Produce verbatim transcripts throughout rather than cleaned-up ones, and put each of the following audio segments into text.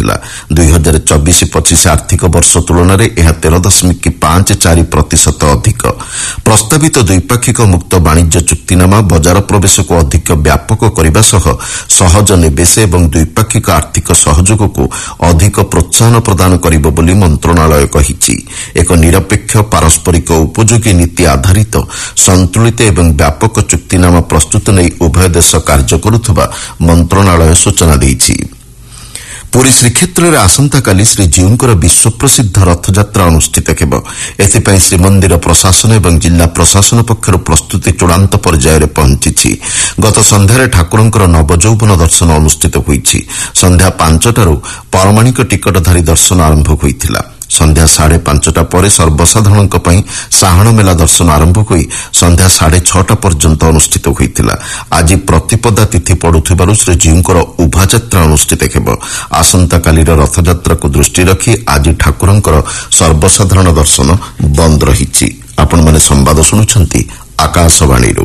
ରହିଥିଲା। ଦୁଇ ହଜାର ଚବିଶ ପଚିଶ ଆର୍ଥିକ ବର୍ଷ ତୁଳନାରେ ଏହା ତେର ଦଶମିକ ପାଞ୍ଚ ଚାରି ପ୍ରତିଶତ ଅଧିକ। ପ୍ରସ୍ତାବିତ ଦ୍ୱିପାକ୍ଷିକ ମୁକ୍ତ ବାଣିଜ୍ୟ ଚୁକ୍ତିନାମା ବଜାର ପ୍ରବେଶକୁ ଅଧିକ ବ୍ୟାପକ କରିବା ସହ ସହଜ ନିବେଶ ଏବଂ ଦ୍ୱିପାକ୍ଷିକ ଆର୍ଥିକ ସହଯୋଗକୁ ଅଧିକ ପ୍ରୋତ୍ସାହନ ପ୍ରଦାନ କରିବ ବୋଲି ମନ୍ତ୍ରଣାଳୟ କହିଛି। ଏକ ନିରପେକ୍ଷ ପାରସ୍ପରିକ ଉପଯୋଗୀ ନୀତି ଆଧାରିତ ସନ୍ତୁଳିତ ଏବଂ ବ୍ୟାପକ ଚୁକ୍ତିନାମା ପ୍ରସ୍ତୁତ ନେଇ ଉଭୟ ଦେଶ କାର୍ଯ୍ୟ କରୁଥିବା ମନ୍ତ୍ରଣାଳୟ ସୂଚନା ଦେଇଛି। ପୁରୀ ଶ୍ରୀକ୍ଷେତ୍ରରେ ଆସନ୍ତାକାଲି ଶ୍ରୀଜୀଉଙ୍କର ବିଶ୍ୱପ୍ରସିଦ୍ଧ ରଥଯାତ୍ରା ଅନୁଷ୍ଠିତ ହେବ। ଏଥିପାଇଁ ଶ୍ରୀମନ୍ଦିର ପ୍ରଶାସନ ଏବଂ ଜିଲ୍ଲା ପ୍ରଶାସନ ପକ୍ଷରୁ ପ୍ରସ୍ତୁତି ଚୂଡ଼ାନ୍ତ ପର୍ଯ୍ୟାୟରେ ପହଞ୍ଚିଛି। ଗତ ସନ୍ଧ୍ୟାରେ ଠାକୁରଙ୍କର ନବଯୌବନ ଦର୍ଶନ ଅନୁଷ୍ଠିତ ହୋଇଛି। ସନ୍ଧ୍ୟା ପାଞ୍ଚଟାରୁ ପରମାଣିକ ଟିକଟଧାରୀ ଦର୍ଶନ ଆରମ୍ଭ ହୋଇଥିଲା। ସନ୍ଧ୍ୟା ସାଢ଼େ ପାଞ୍ଚଟା ପରେ ସର୍ବସାଧାରଣଙ୍କ ପାଇଁ ସାହାଣ ମେଲା ଦର୍ଶନ ଆରମ୍ଭ ହୋଇ ସନ୍ଧ୍ୟା ସାଢ଼େ ଛଅଟା ପର୍ଯ୍ୟନ୍ତ ଅନୁଷ୍ଠିତ ହୋଇଥିଲା। ଆଜି ପ୍ରତିପଦା ତିଥି ପଡୁଥିବାରୁ ଶ୍ରୀଜୀଉଙ୍କର ଉଭାଯାତ୍ରା ଅନୁଷ୍ଠିତ ହେବ। ଆସନ୍ତାକାଲିର ରଥଯାତ୍ରାକୁ ଦୃଷ୍ଟି ରଖି ଆଜି ଠାକୁରଙ୍କର ସର୍ବସାଧାରଣ ଦର୍ଶନ ବନ୍ଦ ରହିଛି। ଆପଣମାନେ ସମ୍ବାଦ ଶୁଣୁଛନ୍ତି ଆକାଶବାଣୀରୁ।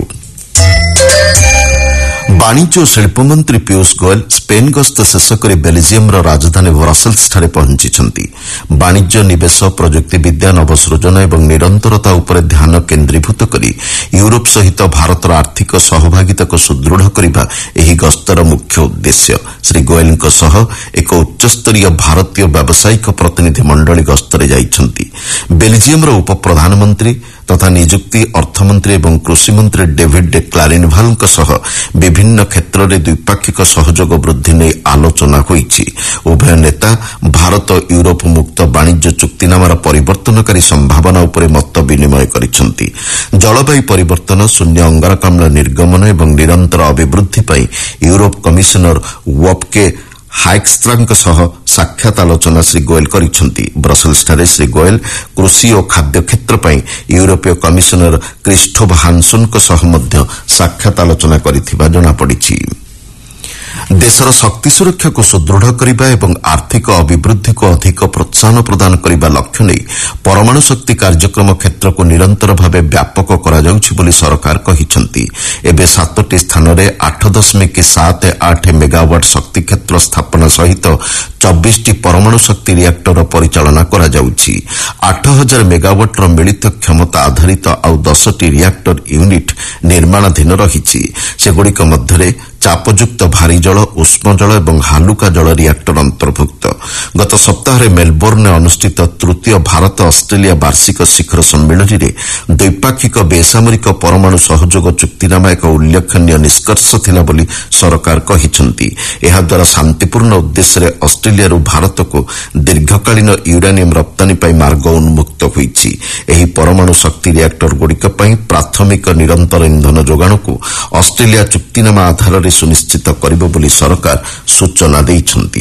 ବାଣିଜ୍ୟ ଓ ଶିଳ୍ପମନ୍ତ୍ରୀ ପୀୟୂଷ ଗୋୟଲ ସ୍ପେନ୍ ଗସ୍ତ ଶେଷ କରି ବେଲଜିୟମର ରାଜଧାନୀ ବ୍ରସେଲ୍ସଠାରେ ପହଞ୍ଚିଛନ୍ତି। ବାଣିଜ୍ୟ, ନିବେଶ, ପ୍ରଯୁକ୍ତିବିଦ୍ୟା, ନବସୃଜନ ଏବଂ ନିରନ୍ତରତା ଉପରେ ଧ୍ୟାନ କେନ୍ଦ୍ରୀଭୂତ କରି ୟୁରୋପ ସହିତ ଭାରତର ଆର୍ଥିକ ସହଭାଗିତାକୁ ସୁଦୃଢ଼ କରିବା ଏହି ଗସ୍ତର ମୁଖ୍ୟ ଉଦ୍ଦେଶ୍ୟ। ଶ୍ରୀ ଗୋୟଲଙ୍କ ସହ ଏକ ଉଚ୍ଚସ୍ତରୀୟ ଭାରତୀୟ ବ୍ୟବସାୟିକ ପ୍ରତିନିଧି ମଣ୍ଡଳୀ ଗସ୍ତରେ ଯାଇଛନ୍ତି। ବେଲଜିୟମର ଉପପ୍ରଧାନମନ୍ତ୍ରୀ ତଥା ନିଯୁକ୍ତି, ଅର୍ଥମନ୍ତ୍ରୀ ଏବଂ କୃଷିମନ୍ତ୍ରୀ ଡେଭିଡ୍ ଡେ କ୍ଲାରିନଭାଲଙ୍କ ସହ ବିଭିନ୍ନ କ୍ଷେତ୍ରରେ ଦ୍ୱିପାକ୍ଷିକ ସହଯୋଗ ବୃଦ୍ଧି ନେଇ ଆଲୋଚନା ହୋଇଛି। ଉଭୟ ନେତା ଭାରତ ୟୁରୋପ ମୁକ୍ତ ବାଣିଜ୍ୟ ଚୁକ୍ତିନାମାର ପରିବର୍ତ୍ତନକାରୀ ସମ୍ଭାବନା ଉପରେ ମତ ବିନିମୟ କରିଛନ୍ତି। ଜଳବାୟୁ ପରିବର୍ତ୍ତନ, ଶୂନ୍ୟ ଅଙ୍ଗାରକାମ୍ଳ ନିର୍ଗମନ ଏବଂ ନିରନ୍ତର ଅଭିବୃଦ୍ଧି ପାଇଁ ୟୁରୋପ କମିଶନର ୱୋପକେ ହାଇକ୍ଷ୍ଟ୍ରାଙ୍କ ସହ ସାକ୍ଷାତ ଆଲୋଚନା ଶ୍ରୀ ଗୋୟଲ କରିଛନ୍ତି। ବ୍ରସେଲ୍ସଠାରେ ଶ୍ରୀ ଗୋୟଲ କୃଷି ଓ ଖାଦ୍ୟ କ୍ଷେତ୍ର ପାଇଁ ୟୁରୋପୀୟ କମିଶନର କ୍ରିଷ୍ଟୋଫ ହାନସନ୍ଙ୍କ ସହ ମଧ୍ୟ ସାକ୍ଷାତ ଆଲୋଚନା କରିଥିବା ଜଣାପଡ଼ିଛି। ଦେଶର ଶକ୍ତି ସୁରକ୍ଷାକୁ ସୁଦୃଢ଼ କରିବା ଏବଂ ଆର୍ଥିକ ଅଭିବୃଦ୍ଧିକୁ ଅଧିକ ପ୍ରୋତ୍ସାହନ ପ୍ରଦାନ କରିବା ଲକ୍ଷ୍ୟ ନେଇ ପରମାଣୁ ଶକ୍ତି କାର୍ଯ୍ୟକ୍ରମ କ୍ଷେତ୍ରକୁ ନିରନ୍ତର ଭାବେ ବ୍ୟାପକ କରାଯାଉଛି ବୋଲି ସରକାର କହିଛନ୍ତି। ଏବେ ସାତଟି ସ୍ଥାନରେ ଆଠ ଦଶମିକ ସାତ ଆଠ ମେଗାୱାଟ୍ ଶକ୍ତି କ୍ଷେତ୍ର ସ୍ଥାପନା ସହିତ ଚବିଶଟି ପରମାଣୁ ଶକ୍ତି ରିଆକ୍ଟର ପରିଚାଳନା କରାଯାଉଛି। ଆଠ ହଜାର ମେଗାୱାଟ୍ର ମିଳିତ କ୍ଷମତା ଆଧାରିତ ଆଉ ଦଶଟି ରିଆକ୍ଟର ୟୁନିଟ୍ ନିର୍ମାଣାଧୀନ ରହିଛି। ସେଗୁଡ଼ିକ ମଧ୍ୟରେ ଚାପଯୁକ୍ତ ଭାରୀ ଜଳ, ଉଷ୍ମ ଜଳ ଏବଂ ହାଲୁକା ଜଳ ରିଆକ୍ଟର ଅନ୍ତର୍ଭୁକ୍ତ। ଗତ ସପ୍ତାହରେ ମେଲବୋର୍ଣ୍ଣରେ ଅନୁଷ୍ଠିତ ତୃତୀୟ ଭାରତ ଅଷ୍ଟ୍ରେଲିଆ ବାର୍ଷିକ ଶିଖର ସମ୍ମିଳନୀରେ ଦ୍ୱିପାକ୍ଷିକ ବେସାମରିକ ପରମାଣୁ ସହଯୋଗ ଚୁକ୍ତିନାମା ଏକ ଉଲ୍ଲେଖନୀୟ ନିଷ୍କର୍ଷ ଥିଲା ବୋଲି ସରକାର କହିଛନ୍ତି। ଏହାଦ୍ୱାରା ଶାନ୍ତିପୂର୍ଣ୍ଣ ଉଦ୍ଦେଶ୍ୟରେ ଅଷ୍ଟ୍ରେଲିଆରୁ ଭାରତକୁ ଦୀର୍ଘକାଳୀନ ୟୁରାନିୟମ୍ ରପ୍ତାନୀ ପାଇଁ ମାର୍ଗ ଉନ୍ମୁକ୍ତ ହୋଇଛି। ଏହି ପରମାଣୁ ଶକ୍ତି ରିଆକ୍ଟରଗୁଡ଼ିକ ପାଇଁ ପ୍ରାଥମିକ ନିରନ୍ତର ଇନ୍ଧନ ଯୋଗାଣକୁ ଅଷ୍ଟ୍ରେଲିଆ ଚୁକ୍ତିନାମା ଆଧାରରେ ସୁନିଶ୍ଚିତ କରିବ ବୋଲି ସରକାର ସୂଚନା ଦେଇଛନ୍ତି।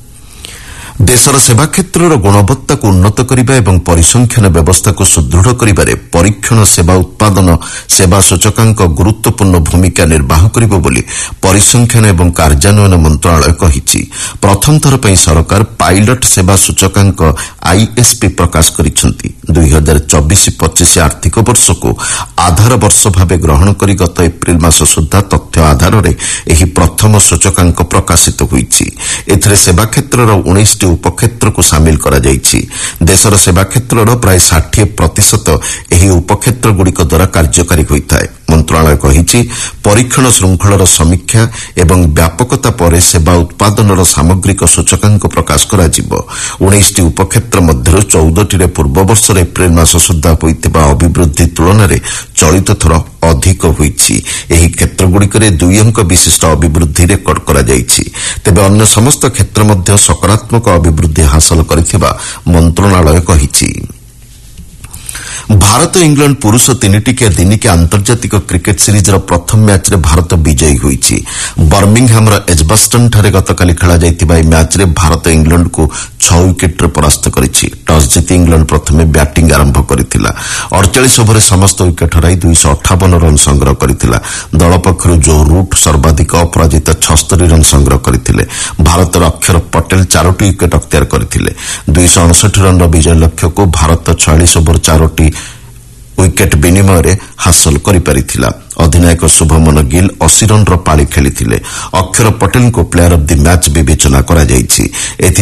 ଦେଶର ସେବା କ୍ଷେତ୍ରର ଗୁଣବତ୍ତାକୁ ଉନ୍ନତ କରିବା ଏବଂ ପରିସଂଖ୍ୟାନ ବ୍ୟବସ୍ଥାକୁ ସୁଦୃଢ଼ କରିବାରେ ପରୀକ୍ଷଣ ସେବା ଉତ୍ପାଦନ ସେବା ସୂଚକାଙ୍କ ଗୁରୁତ୍ୱପୂର୍ଣ୍ଣ ଭୂମିକା ନିର୍ବାହ କରିବ ବୋଲି ପରିସଂଖ୍ୟାନ ଏବଂ କାର୍ଯ୍ୟାନ୍ୱୟନ ମନ୍ତ୍ରଣାଳୟ କହିଛି। ପ୍ରଥମ ଥର ପାଇଁ ସରକାର ପାଇଲଟ ସେବା ସୂଚକାଙ୍କ ଆଇଏସ୍ପି ପ୍ରକାଶ କରିଛନ୍ତି। ଦୁଇ ହଜାର ଚବିଶ ପଚିଶ ଆର୍ଥିକ ବର୍ଷକୁ ଆଧାର ବର୍ଷ ଭାବେ ଗ୍ରହଣ କରି ଗତ ଏପ୍ରିଲ ମାସ ସୁଦ୍ଧା ତଥ୍ୟ ଆଧାରରେ ଏହି ପ୍ରଥମ ସୂଚକାଙ୍କ ପ୍ରକାଶିତ ହୋଇଛି। ଏଥିରେ ସେବା କ୍ଷେତ୍ରର ଉଣେଇଶଟି ଉପକ୍ଷେତ୍ରକୁ ସାମିଲ କରାଯାଇଛି। ଦେଶର ସେବା କ୍ଷେତ୍ରର ପ୍ରାୟ ଷାଠିଏ ପ୍ରତିଶତ ଏହି ଉପକ୍ଷେତ୍ରଗୁଡ଼ିକ ଦ୍ୱାରା କାର୍ଯ୍ୟକାରୀ ହୋଇଥାଏ। ମନ୍ତ୍ରଣାଳୟ କହିଛି, ପରୀକ୍ଷଣ ଶୃଙ୍ଖଳର ସମୀକ୍ଷା ଏବଂ ବ୍ୟାପକତା ପରେ ସେବା ଉତ୍ପାଦନର ସାମଗ୍ରିକ ସୂଚକାଙ୍କ ପ୍ରକାଶ କରାଯିବ। ଉଣେଇଶଟି ଉପକ୍ଷେତ୍ର ମଧ୍ୟରୁ ଚଉଦଟିରେ ପୂର୍ବବର୍ଷର ଏପ୍ରିଲ ମାସ ସୁଦ୍ଧା ହୋଇଥିବା ଅଭିବୃଦ୍ଧି ତୁଳନାରେ ଚଳିତ ଥର ଅଧିକ ହୋଇଛି। ଏହି କ୍ଷେତ୍ରଗୁଡ଼ିକରେ ଦୁଇ ଅଙ୍କ ବିଶିଷ୍ଟ ଅଭିବୃଦ୍ଧି ରେକର୍ଡ କରାଯାଇଛି। ତେବେ ଅନ୍ୟ ସମସ୍ତ କ୍ଷେତ୍ର ମଧ୍ୟ ସକାରାତ୍ମକ ଅଭିବୃଦ୍ଧି ହାସଲ କରିଥିବା ମନ୍ତ୍ରଣାଳୟ କହିଛି। ଭାରତ ଇଂଲଣ୍ଡ ପୁରୁଷ ତିନିଟିକିଆ ଦିନିକିଆ ଆନ୍ତର୍ଜାତିକ କ୍ରିକେଟ ସିରିଜ୍ର ପ୍ରଥମ ମ୍ୟାଚ୍ରେ ଭାରତ ବିଜୟୀ ହୋଇଛି। ବର୍ମିଂହାମ୍ର ଏଜବାଷ୍ଟନ୍ଠାରେ ଗତକାଲି ଖେଳାଯାଇଥିବା ଏହି ମ୍ୟାଚ୍ରେ ଭାରତ ଇଂଲଣ୍ଡକୁ ଛଅ ୱିକେଟ୍ରେ ପରାସ୍ତ କରିଛି। ଟସ୍ ଜିତି ଇଂଲଣ୍ଡ ପ୍ରଥମେ ବ୍ୟାଟିଂ ଆରମ୍ଭ କରିଥିଲା। ଅଡ଼ଚାଳିଶ ଓଭରରେ ସମସ୍ତ ୱିକେଟ୍ ହରାଇ ଦୁଇଶହ ଅଠାବନ ରନ୍ ସଂଗ୍ରହ କରିଥିଲା। ଦଳ ପକ୍ଷରୁ ଜୋ ରୁଟ୍ ସର୍ବାଧିକ ଅପରାଜିତ ଛଅସ୍ତରୀ ରନ୍ ସଂଗ୍ରହ କରିଥିଲେ। ଭାରତର ଅକ୍ଷର ପଟେଲ ଚାରୋଟି ୱିକେଟ୍ ଅକ୍ତିଆର କରିଥିଲେ। ଦୁଇଶହ ଅଣଷଠି ରନ୍ର ବିଜୟ ଲକ୍ଷ୍ୟକୁ ଭାରତ ଛୟାଳିଶ ଓଭର ଚାରୋଟି ୱିକେଟ୍ ବିନିମୟରେ ହାସଲ କରିପାରିଥିଲା। ଅଧିନାୟକ ଶୁଭମନ ଗିଲ୍ ଅଶୀ ରନ୍ର ପାଳି ଖେଳିଥିଲେ। ଅକ୍ଷର ପଟେଲଙ୍କୁ ପ୍ଲେୟାର ଅଫ୍ ଦି ମ୍ୟାଚ୍ ବିବେଚନା କରାଯାଇଛି।